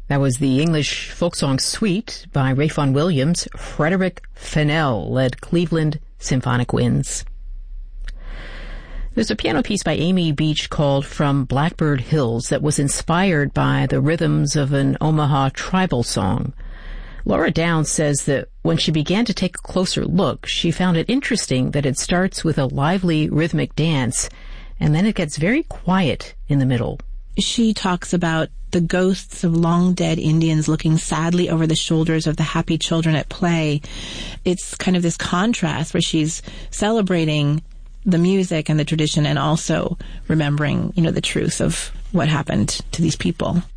That was the English folk song Sweet by Ralph Vaughan Williams. Frederick Fennell led Cleveland Symphonic Winds. There's a piano piece by Amy Beach called From Blackbird Hills that was inspired by the rhythms of an Omaha tribal song. Laura Downs says that when she began to take a closer look, she found it interesting that it starts with a lively rhythmic dance, and then it gets very quiet in the middle. She talks about the ghosts of long-dead Indians looking sadly over the shoulders of the happy children at play. It's kind of this contrast where she's celebrating the music and the tradition and also remembering, the truth of what happened to these people.